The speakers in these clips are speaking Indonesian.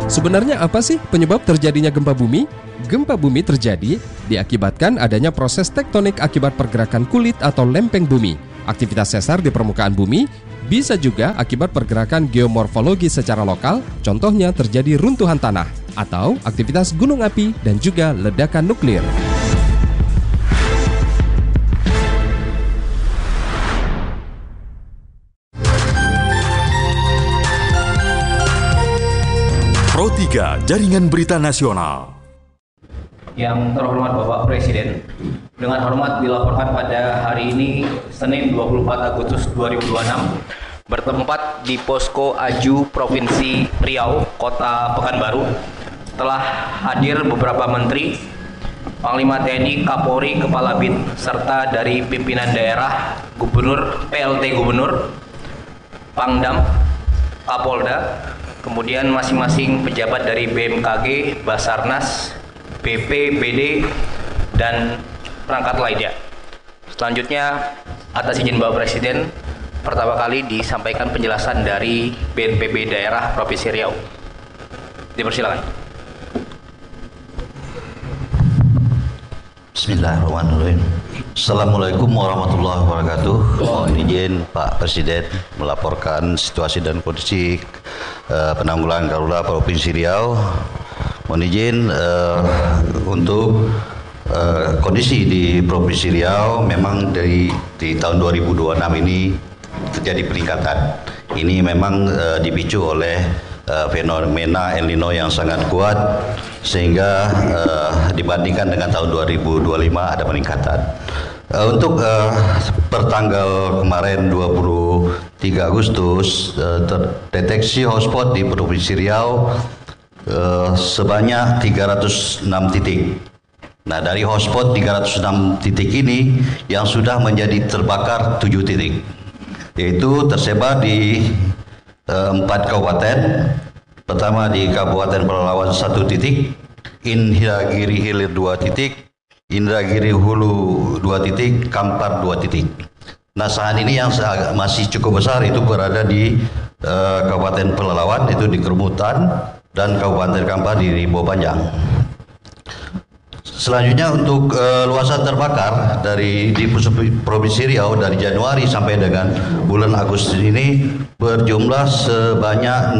Sebenarnya apa sih penyebab terjadinya gempa bumi? Gempa bumi terjadi diakibatkan adanya proses tektonik akibat pergerakan kulit atau lempeng bumi. Aktivitas sesar di permukaan bumi bisa juga akibat pergerakan geomorfologi secara lokal, contohnya terjadi runtuhan tanah atau aktivitas gunung api dan juga ledakan nuklir. Pro 3 Jaringan Berita Nasional. Yang terhormat Bapak Presiden, dengan hormat dilaporkan pada hari ini Senin 24 Agustus 2026 bertempat di Posko Aju Provinsi Riau, Kota Pekanbaru, telah hadir beberapa menteri, Panglima TNI, Kapolri, Kepala BIN, serta dari pimpinan daerah, Gubernur, PLT Gubernur, Pangdam, Kapolda, kemudian masing-masing pejabat dari BMKG, Basarnas, BPBD, dan perangkat lainnya. Selanjutnya, atas izin Bapak Presiden, pertama kali disampaikan penjelasan dari BNPB Daerah Provinsi Riau. Dipersilakan. Bismillahirrahmanirrahim. Assalamualaikum warahmatullahi wabarakatuh. Mohon izin Pak Presiden melaporkan situasi dan kondisi penanggulangan darurat Provinsi Riau. Mohon izin untuk kondisi di Provinsi Riau memang di tahun 2026 ini terjadi peningkatan. Ini memang dipicu oleh fenomena El Nino yang sangat kuat sehingga dibandingkan dengan tahun 2025 ada peningkatan. Untuk pertanggal kemarin 23 Agustus terdeteksi hotspot di Provinsi Riau sebanyak 306 titik. Nah, dari hotspot 306 titik ini yang sudah menjadi terbakar 7 titik, yaitu tersebar di 4 kabupaten. Pertama di Kabupaten Pelalawan 1 titik, Indragiri Hilir 2 titik, Indragiri Hulu 2 titik, Kampar 2 titik. Nah, saat ini yang masih cukup besar itu berada di Kabupaten Pelalawan, itu di Kerumutan, dan Kabupaten Kampar di Rimbo Panjang. Selanjutnya untuk luasan terbakar di Provinsi Riau dari Januari sampai dengan bulan Agustus ini berjumlah sebanyak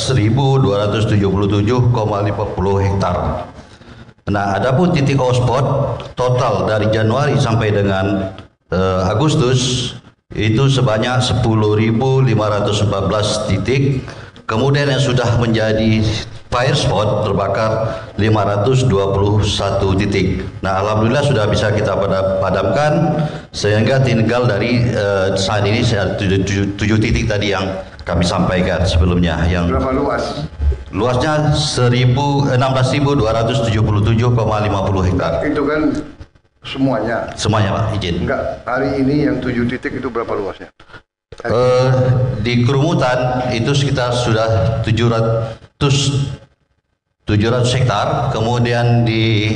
16.277,50 hektar. Nah, adapun titik hotspot total dari Januari sampai dengan Agustus itu sebanyak 10.514 titik. Kemudian yang sudah menjadi fire spot terbakar 521 titik. Nah, alhamdulillah sudah bisa kita padamkan sehingga tinggal dari saat ini 7 titik tadi yang kami sampaikan sebelumnya. Yang berapa luas? Luasnya 16.277,50 hektar. Itu kan semuanya. Semuanya, Pak, izin. Enggak, hari ini yang 7 titik itu berapa luasnya? Di Kerumutan itu sekitar sudah 700 hektar, kemudian di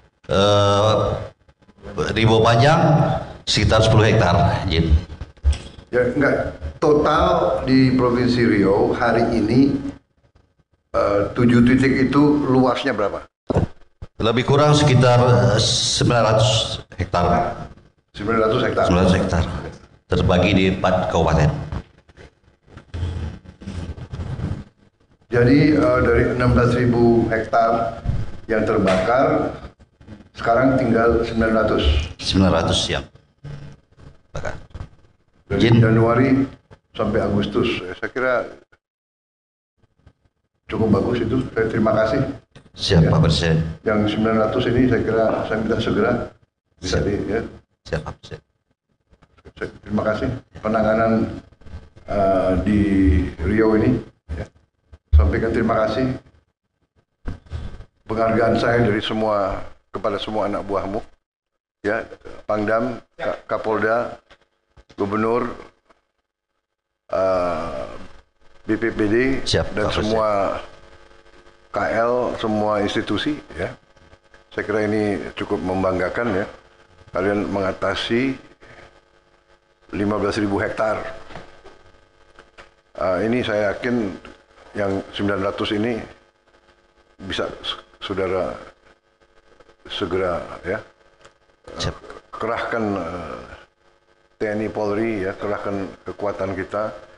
Rimbo Panjang sekitar 10 hektar. Izin. Ya, enggak, total di Provinsi Riau hari ini 7 titik itu luasnya berapa? Lebih kurang sekitar 900 hektar. 900 hektar. 900 hektar. Terbagi di 4 kabupaten. Jadi dari 16.000 hektar yang terbakar, sekarang tinggal 900. 900 yang bakar. Dari Januari sampai Agustus, saya kira cukup bagus itu. Saya terima kasih. Siap, Pak Presiden. Yang 900 ini saya kira saya minta segera bisa Siap. ya. Siap, Pak Presiden. Terima kasih penanganan di Riau ini. Ya. Sampaikan terima kasih. Penghargaan saya dari kepada semua anak buahmu, ya, Pangdam, Kapolda, Gubernur, BPBD, Siap, dan Pak semua KL, semua institusi. Ya, saya kira ini cukup membanggakan, ya. Kalian mengatasi 15.000 hektar. Ini saya yakin yang 900 ini bisa saudara segera ya kerahkan TNI Polri ya, kerahkan kekuatan kita